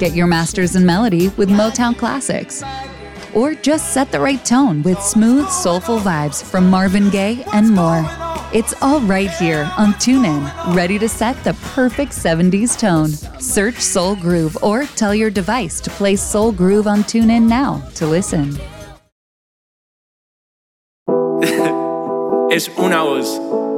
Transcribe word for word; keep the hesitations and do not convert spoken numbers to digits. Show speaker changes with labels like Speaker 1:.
Speaker 1: Get your masters in melody with Motown Classics. Or just set the right tone with smooth, soulful vibes from Marvin Gaye and more. It's all right here on TuneIn, ready to set the perfect seventies tone. Search Soul Groove or tell your device to play Soul Groove on TuneIn now to listen.
Speaker 2: Es una voz.